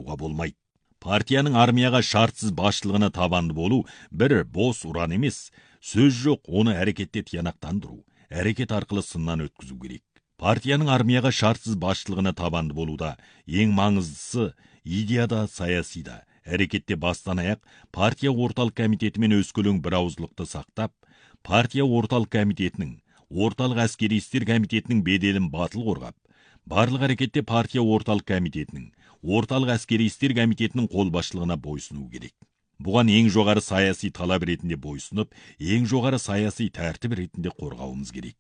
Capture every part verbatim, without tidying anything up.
айтуға болмайды. Партияның армияға шартсыз басшылығына табанды болу бір бос ұран емес, сөз жоқ, оны әрекетте тиянақтандыру, әрекет арқылы сыннан өткізу керек. Партияның армияға шартсыз басшылығына табанды болуда ең маңыздысы идеяда, саясида, әрекетте бастан аяқ партия орталық комитетімен өскелең бір ауыздылықты сақтап, партия орталық комитетінің, орталық әскери істер комитетінің беделін батыл қорғап, барлық әрекетте партия орталық комитетінің, орталық әскери істер комитетінің қолбасшылығына бойсыну керек. Бұған ең жоғары саяси талап ретінде бойсынып, ең жоғары саяси тәртіп ретінде қорғауымыз керек.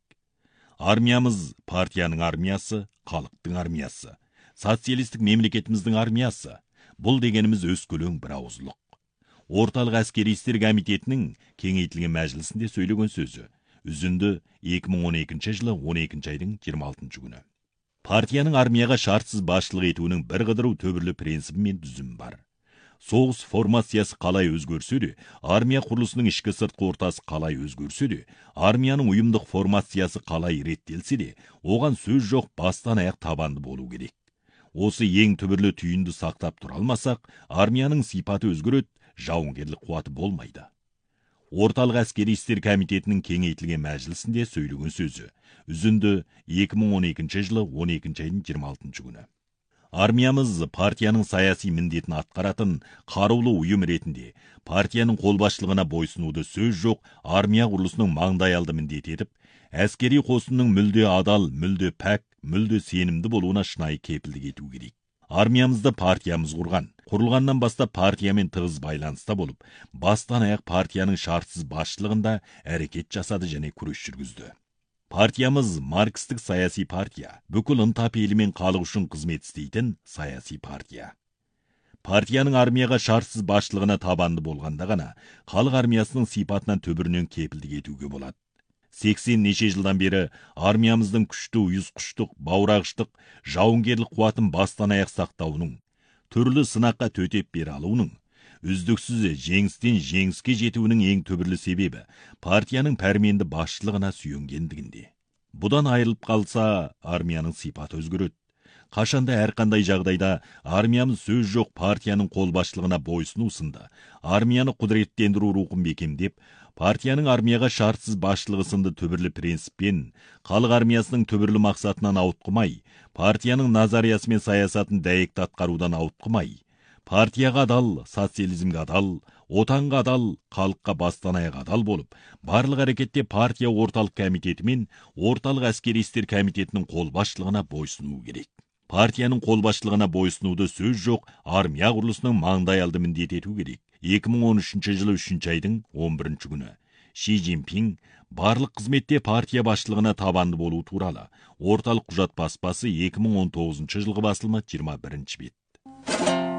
Армиямыз партияның армиясы, халықтың армиясы, социалистік мемлекетіміздің армиясы. Бұл дегеніміз өскелең бір ауызлық. Орталық әскери істер комитетінің кеңейтілген мәжілісінде сөйлеген сөзі. Үзінді екі мың он екінші жылы он екінші айдың жиырма алтыншы күні. Партияның армияға шартсыз басшылық етуінің бір қыдыру төбірлі принципі мен түзімі бар. Соғыс формациясы қалай өзгерсе де, армия құрылысының ішкі сыртқы ортасы қалай өзгерсе де, армияның ұйымдық формациясы қалай реттелсе де, оған сөз жоқ, бастан аяқ табанды болу керек. Осы ең түбірлі түйінді сақтап тұра алмасақ, армияның сипаты өзгереді, жауынгерлік қуаты болмайды. Орталық әскери істер комитетінің кеңейтілген мәжілісінде сөйлеген сөзі. Үзінді екі мың он екінші жылы он екінші айдың жиырма алтыншы күні. Армиямыз партияның саяси міндетін атқаратын қарулы ұйым ретінде партияның қолбасшылығына бойсынуды сөз жоқ, армия құрылысының маңдайалды міндет етіп, әскери қосынның мүлде адал, мүлде пәк, мүлде сенімді болуына шынайы кепілдік ету керек. Армиямызды партиямыз құрған. Құрылғаннан бастап партиямен тығыз байланыста болып, бастан аяқ партияның шартсыз басшылығында әрекет жасады және күрес жүргізді. Партиямыз маркстік саяси партия, бүкіл ынта пейілімен халық үшін қызмет істейтін саяси партия. Партияның армияға шартсыз басшылығына табанды болғанда ғана халық армиясының сипатынан түбірінен кепілдік етуге болады. сексен неше жылдан бері армиямыздың күшті ұйысқыштық, баурағыштық, жауынгерлік қуатын бастан аяқ сақтауының, түрлі сынаққа төтеп бере алуының, үздіксіз жеңістен жеңіске жетуінің ең түбірлі себебі партияның пәрменді басшылығына сүйенгендігінде. Бұдан айырылып қалса, армияның сипаты өзгереді. Қашанда әрқандай жағдайда армиямыз сөз жоқ партияның қолбасшылығына бойсыну сынды, армияны құдіреттендіру рухын бекемдеп, партияның армияға шартсыз басшылығы сынды түбірлі принциппен, халық армиясының түбірлі мақсатынан ауытқымай, партияның назариясы мен саясатын дәйекті атқарудан ауытқымай, партияға адал, социализмге адал, отанға адал, халыққа бастан аяқ адал болып, барлық әрекетте партия орталық комитеті мен орталық әскери істер комитетінің қолбасшылығына бойсыну керек. Партияның қолбасшылығына бойсынуды сөз жоқ, армия құрылысының маңдайалды міндет ету керек. екі мың он үшінші жылы үшінші айдың он бірінші күні. Ши Цзиньпин барлық қызметте партия басшылығына табанды болу туралы орталық құжат баспасы екі мың он тоғызыншы жылғы басылымы жиырма бірінші бет.